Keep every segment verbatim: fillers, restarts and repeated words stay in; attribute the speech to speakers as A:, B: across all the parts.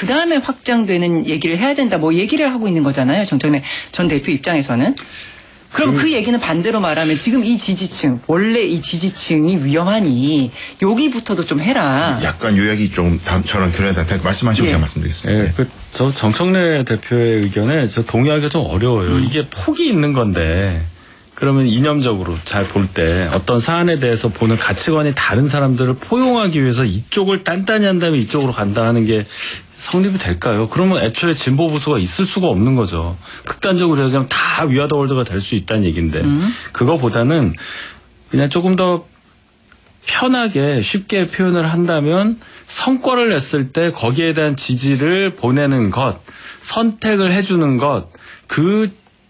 A: 그 다음에 확장되는 얘기를 해야 된다. 뭐 얘기를 하고 있는 거잖아요. 정청래 전 대표 입장에서는. 그럼 그, 그 얘기는 반대로 말하면 지금 이 지지층, 원래 이 지지층이 위험하니 여기부터도 좀 해라.
B: 약간 요약이 좀 저랑 결연하다. 말씀하시고
A: 예.
B: 제가 말씀드리겠습니다.
C: 예, 그, 저 정청래 대표의 의견에 저 동의하기가 좀 어려워요. 음. 이게 폭이 있는 건데 그러면 이념적으로 잘 볼 때 어떤 사안에 대해서 보는 가치관이 다른 사람들을 포용하기 위해서 이쪽을 단단히 한 다음에 이쪽으로 간다 하는 게 성립이 될까요? 그러면 애초에 진보 보수가 있을 수가 없는 거죠. 극단적으로 얘기하면 다 위아더 월드가 될 수 있다는 얘기인데 음. 그거보다는 그냥 조금 더 편하게 쉽게 표현을 한다면 성과를 냈을 때 거기에 대한 지지를 보내는 것, 선택을 해주는 것, 그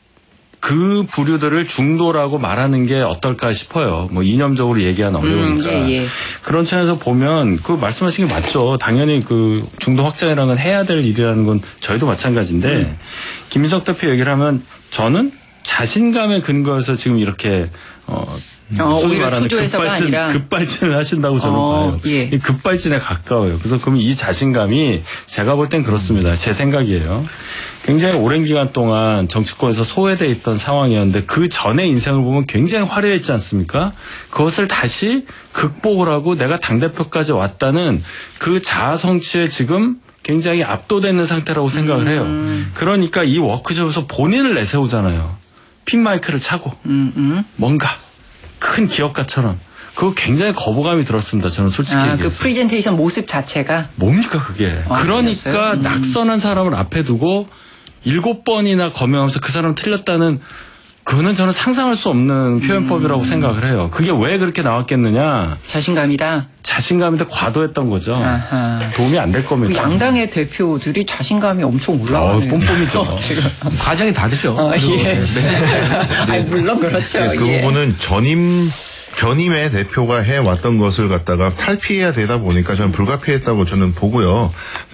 C: 그 부류들을 중도라고 말하는 게 어떨까 싶어요. 뭐 이념적으로 얘기하는 어려우니까.
A: 음, 예, 예.
C: 그런 차에서 보면 그 말씀하신 게 맞죠. 당연히 그 중도 확장이라는 건 해야 될 일이라는 건 저희도 마찬가지인데 음. 김민석 대표 얘기를 하면 저는 자신감에 근거해서 지금 이렇게 어
A: 어, 오히려 투조해서가
C: 급발진,
A: 아니라
C: 급발진을 하신다고 저는
A: 어,
C: 봐요.
A: 예.
C: 급발진에 가까워요. 그래서 그럼 이 자신감이 제가 볼 땐 그렇습니다. 제 생각이에요. 굉장히 오랜 기간 동안 정치권에서 소외돼 있던 상황이었는데 그 전의 인생을 보면 굉장히 화려했지 않습니까? 그것을 다시 극복을 하고 내가 당대표까지 왔다는 그 자아 성취에 지금 굉장히 압도되는 상태라고 생각을 해요.
A: 음.
C: 그러니까 이 워크숍에서 본인을 내세우잖아요. 픽마이크를 차고
A: 음, 음.
C: 뭔가 큰 기업가처럼 그거 굉장히 거부감이 들었습니다. 저는 솔직히
A: 아,
C: 얘기해서.
A: 그 프레젠테이션 모습 자체가
C: 뭡니까 그게.
A: 아,
C: 그러니까
A: 음.
C: 낙선한 사람을 앞에 두고 일곱 번이나 거명하면서 그 사람 틀렸다는 그거는 저는 상상할 수 없는 표현법이라고
A: 음.
C: 생각을 해요. 그게 왜 그렇게 나왔겠느냐.
A: 자신감이다.
C: 자신감인데 과도했던 거죠.
A: 아하.
C: 도움이 안 될 겁니다.
A: 그 양당의 대표들이 자신감이 엄청 올라가는.
C: 어, 뽐뽐이죠.
A: 지금.
D: 과정이 다르죠.
A: 어, 예.
B: 네.
A: 아니, 물론 그렇죠.
B: 네, 그
A: 예.
B: 부분은 전임 전임의 대표가 해왔던 것을 갖다가 탈피해야 되다 보니까 저는 불가피했다고 저는 보고요.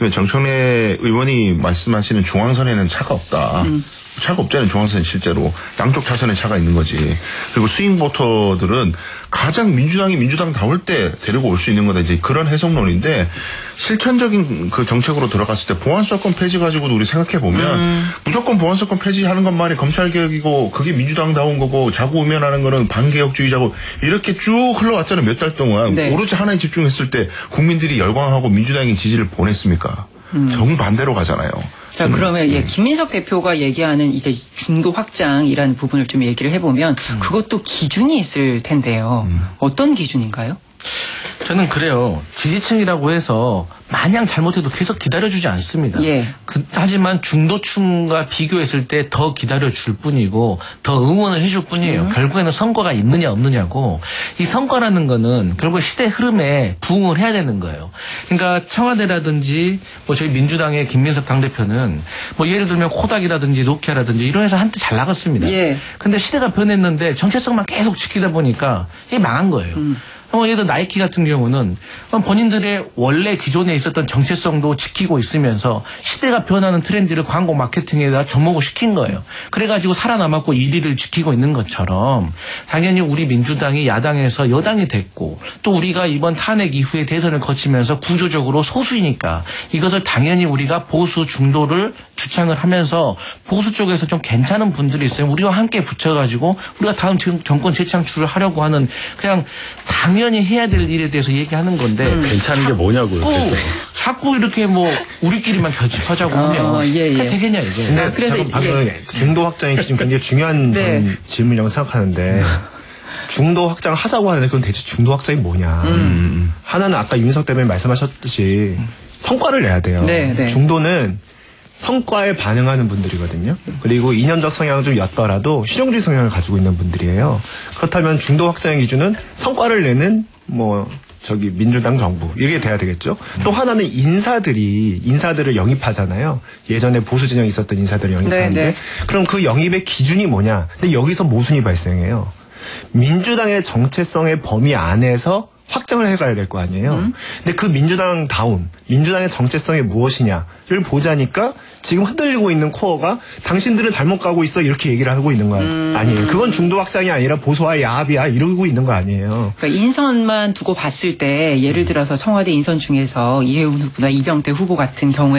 B: 정청래 의원이 말씀하시는 중앙선에는 차가 없다. 음. 차가 없잖아요. 중앙선에 실제로. 양쪽 차선에 차가 있는 거지. 그리고 스윙 보터들은 가장 민주당이 민주당 다울 때 데리고 올 수 있는 거다. 이제 그런 해석론인데 실천적인 그 정책으로 들어갔을 때 보안사건 폐지 가지고도 우리 생각해 보면 음. 무조건 보안사건 폐지하는 것만이 검찰개혁이고 그게 민주당다운 거고 자구우면하는 거는 반개혁주의자고 이렇게 쭉 흘러왔잖아요. 몇 달 동안. 네. 오로지 하나에 집중했을 때 국민들이 열광하고 민주당이 지지를 보냈습니까? 음. 정반대로 가잖아요.
A: 자, 그러면 예, 김민석 대표가 얘기하는 이제 중도 확장이라는 부분을 좀 얘기를 해보면 음. 그것도 기준이 있을 텐데요. 음. 어떤 기준인가요?
D: 저는 그래요. 지지층이라고 해서 마냥 잘못해도 계속 기다려주지 않습니다.
A: 예.
D: 그, 하지만 중도층과 비교했을 때 더 기다려줄 뿐이고 더 응원을 해줄 뿐이에요. 음. 결국에는 선거가 있느냐 없느냐고. 이 선거라는 거는 결국 시대 흐름에 부응을 해야 되는 거예요. 그러니까 청와대라든지 뭐 저희 민주당의 김민석 당대표는 뭐 예를 들면 코닥이라든지 노키아라든지 이런 회사 한때 잘 나갔습니다.
A: 예.
D: 근데 시대가 변했는데 정체성만 계속 지키다 보니까 이게 망한 거예요. 음. 어, 예를 들어 나이키 같은 경우는 본인들의 원래 기존에 있었던 정체성도 지키고 있으면서 시대가 변하는 트렌드를 광고 마케팅에다 접목을 시킨 거예요. 그래가지고 살아남았고 일 위를 지키고 있는 것처럼 당연히 우리 민주당이 야당에서 여당이 됐고 또 우리가 이번 탄핵 이후에 대선을 거치면서 구조적으로 소수이니까 이것을 당연히 우리가 보수 중도를 주창을 하면서 보수 쪽에서 좀 괜찮은 분들이 있으면 우리와 함께 붙여가지고 우리가 다음 정권 재창출을 하려고 하는 그냥 당연히 당연히 해야 될 일에 대해서 얘기하는 건데
C: 음. 괜찮은 게 뭐냐고요. 그래서.
D: 자꾸 이렇게 뭐 우리끼리만 결집하자고 하면
A: 어, 예, 예.
D: 되겠냐 이게.
E: 근데
A: 아, 그래서
E: 잠깐 방금
A: 예.
E: 중도 확장이 지금 굉장히 중요한
A: 네.
E: 질문이라고 생각하는데 중도 확장 하자고 하는데 그건 대체 중도 확장이 뭐냐.
A: 음.
E: 하나는 아까 윤석 대변인 말씀하셨듯이 성과를 내야 돼요.
A: 네, 네.
E: 중도는 성과에 반응하는 분들이거든요. 그리고 이념적 성향을 좀 였더라도 실용주의 성향을 가지고 있는 분들이에요. 그렇다면 중도 확장의 기준은 성과를 내는 뭐 저기 민주당 정부 이게 돼야 되겠죠. 또 하나는 인사들이 인사들을 영입하잖아요. 예전에 보수 진영이 있었던 인사들을 영입하는데 네, 네. 그럼 그 영입의 기준이 뭐냐. 근데 여기서 모순이 발생해요. 민주당의 정체성의 범위 안에서 확장을 해가야 될 거 아니에요. 음. 근데 그 민주당 다운, 민주당의 정체성이 무엇이냐를 보자니까 지금 흔들리고 있는 코어가 당신들은 잘못 가고 있어 이렇게 얘기를 하고 있는 거 음. 아니에요. 그건 중도 확장이 아니라 보수와 야합이야 이러고 있는 거 아니에요.
A: 그러니까 인선만 두고 봤을 때 예를 들어서 청와대 인선 중에서 이해운 후보나 이병대 후보 같은 경우에